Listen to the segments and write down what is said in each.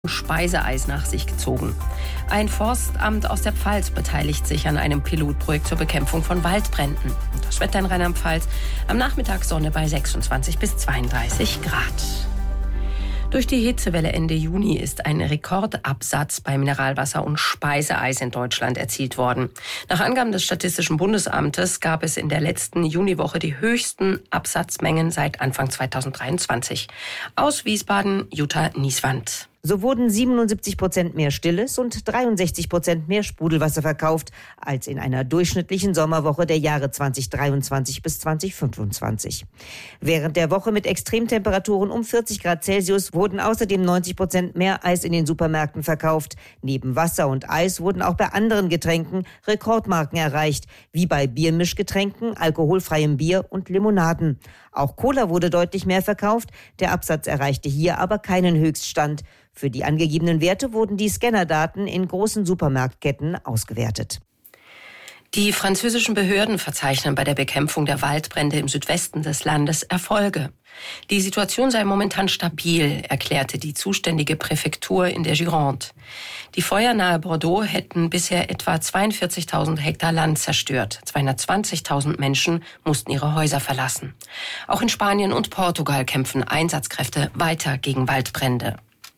Speiseeis nach sich gezogen. Ein Forstamt aus der Pfalz beteiligt sich an einem Pilotprojekt zur Bekämpfung von Waldbränden. Das Wetter in Rheinland-Pfalz: am Nachmittag Sonne bei 26 bis 32 Grad. Durch die Hitzewelle Ende Juni ist ein Rekordabsatz bei Mineralwasser und Speiseeis in Deutschland erzielt worden. Nach Angaben des Statistischen Bundesamtes gab es in der letzten Juniwoche die höchsten Absatzmengen seit Anfang 2023. Aus Wiesbaden, Jutta Nieswand. So wurden 77% mehr Stilles und 63% mehr Sprudelwasser verkauft als in einer durchschnittlichen Sommerwoche der Jahre 2023 bis 2025. Während der Woche mit Extremtemperaturen um 40 Grad Celsius wurden außerdem 90% mehr Eis in den Supermärkten verkauft. Neben Wasser und Eis wurden auch bei anderen Getränken Rekordmarken erreicht, wie bei Biermischgetränken, alkoholfreiem Bier und Limonaden. Auch Cola wurde deutlich mehr verkauft. Der Absatz erreichte hier aber keinen Höchststand. Für die angegebenen Werte wurden die Scannerdaten in großen Supermarktketten ausgewertet. Die französischen Behörden verzeichnen bei der Bekämpfung der Waldbrände im Südwesten des Landes Erfolge. Die Situation sei momentan stabil, erklärte die zuständige Präfektur in der Gironde. Die Feuer nahe Bordeaux hätten bisher etwa 42.000 Hektar Land zerstört. 220.000 Menschen mussten ihre Häuser verlassen. Auch in Spanien und Portugal kämpfen Einsatzkräfte weiter gegen Waldbrände.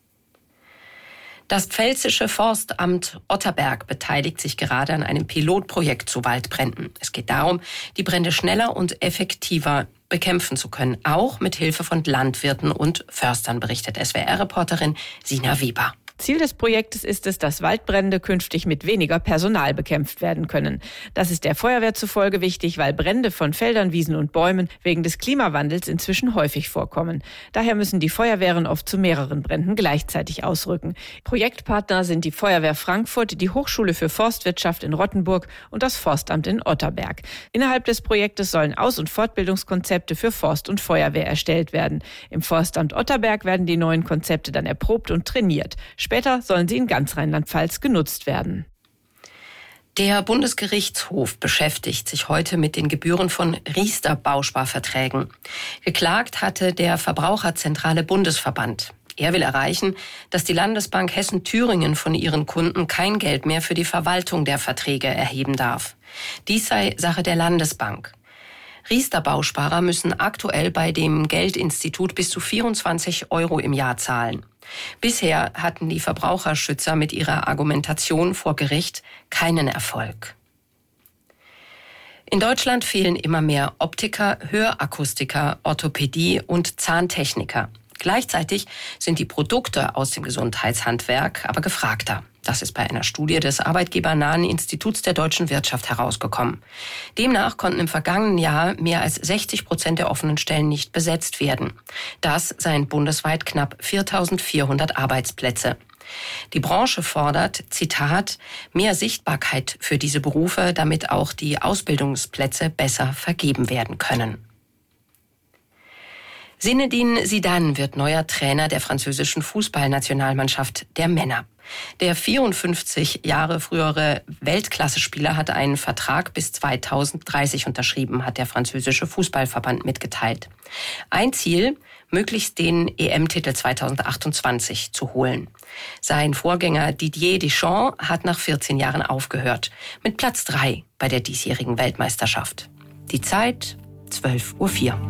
Das pfälzische Forstamt Otterberg beteiligt sich gerade an einem Pilotprojekt zu Waldbränden. Es geht darum, die Brände schneller und effektiver bekämpfen zu können, auch mit Hilfe von Landwirten und Förstern, berichtet SWR-Reporterin Sina Weber. Ziel des Projektes ist es, dass Waldbrände künftig mit weniger Personal bekämpft werden können. Das ist der Feuerwehr zufolge wichtig, weil Brände von Feldern, Wiesen und Bäumen wegen des Klimawandels inzwischen häufig vorkommen. Daher müssen die Feuerwehren oft zu mehreren Bränden gleichzeitig ausrücken. Projektpartner sind die Feuerwehr Frankfurt, die Hochschule für Forstwirtschaft in Rottenburg und das Forstamt in Otterberg. Innerhalb des Projektes sollen Aus- und Fortbildungskonzepte für Forst und Feuerwehr erstellt werden. Im Forstamt Otterberg werden die neuen Konzepte dann erprobt und trainiert. Später sollen sie in ganz Rheinland-Pfalz genutzt werden. Der Bundesgerichtshof beschäftigt sich heute mit den Gebühren von Riester-Bausparverträgen. Geklagt hatte der Verbraucherzentrale Bundesverband. Er will erreichen, dass die Landesbank Hessen-Thüringen von ihren Kunden kein Geld mehr für die Verwaltung der Verträge erheben darf. Dies sei Sache der Landesbank. Riester-Bausparer müssen aktuell bei dem Geldinstitut bis zu 24 € im Jahr zahlen. Bisher hatten die Verbraucherschützer mit ihrer Argumentation vor Gericht keinen Erfolg. In Deutschland fehlen immer mehr Optiker, Hörakustiker, Orthopädie und Zahntechniker. Gleichzeitig sind die Produkte aus dem Gesundheitshandwerk aber gefragter. Das ist bei einer Studie des arbeitgebernahen Instituts der deutschen Wirtschaft herausgekommen. Demnach konnten im vergangenen Jahr mehr als 60% der offenen Stellen nicht besetzt werden. Das seien bundesweit knapp 4.400 Arbeitsplätze. Die Branche fordert, Zitat, mehr Sichtbarkeit für diese Berufe, damit auch die Ausbildungsplätze besser vergeben werden können. Zinedine Zidane wird neuer Trainer der französischen Fußballnationalmannschaft der Männer. Der 54 Jahre frühere Weltklasse-Spieler hat einen Vertrag bis 2030 unterschrieben, hat der französische Fußballverband mitgeteilt. Ein Ziel, möglichst den EM-Titel 2028 zu holen. Sein Vorgänger Didier Deschamps hat nach 14 Jahren aufgehört, mit Platz 3 bei der diesjährigen Weltmeisterschaft. Die Zeit 12:04 Uhr.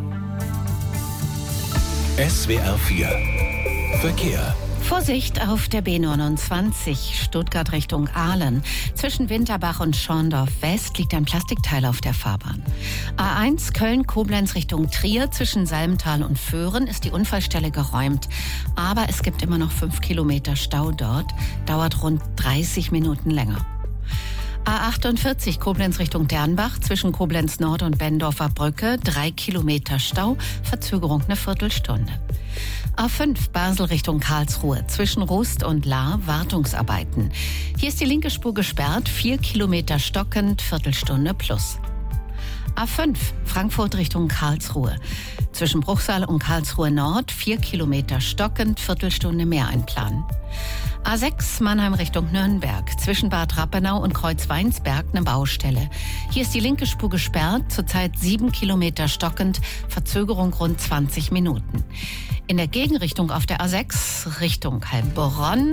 SWR 4 Verkehr. Vorsicht auf der B29 Stuttgart Richtung Aalen. Zwischen Winterbach und Schorndorf West liegt ein Plastikteil auf der Fahrbahn. A1 Köln-Koblenz Richtung Trier zwischen Salmtal und Föhren ist die Unfallstelle geräumt. Aber es gibt immer noch 5 Kilometer Stau dort. Dauert rund 30 Minuten länger. A48 Koblenz Richtung Dernbach zwischen Koblenz Nord und Bendorfer Brücke 3 Kilometer Stau, Verzögerung eine Viertelstunde. A5 Basel Richtung Karlsruhe zwischen Rust und Lahr Wartungsarbeiten. Hier ist die linke Spur gesperrt, 4 Kilometer stockend, Viertelstunde plus. A5 Frankfurt Richtung Karlsruhe. Zwischen Bruchsal und Karlsruhe Nord 4 Kilometer stockend, Viertelstunde mehr einplanen. A6 Mannheim Richtung Nürnberg. Zwischen Bad Rappenau und Kreuzweinsberg eine Baustelle. Hier ist die linke Spur gesperrt, zurzeit 7 Kilometer stockend, Verzögerung rund 20 Minuten. In der Gegenrichtung auf der A6 Richtung Heilbronn